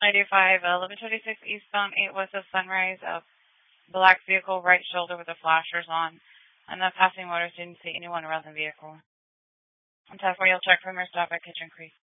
95, 1126 eastbound, 8 west of Sunrise, a black vehicle, right shoulder with the flashers on, and the passing motorist didn't see anyone around the vehicle. On 10-4, you'll check from your stop at Kitchen Creek.